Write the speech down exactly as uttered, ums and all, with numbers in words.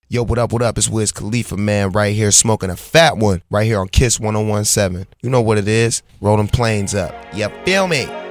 Yo, what up, what up? It's Wiz Khalifa, man, right here smoking a fat one right here on Kiss one oh one point seven. You know what it is. Roll them planes up. You feel me?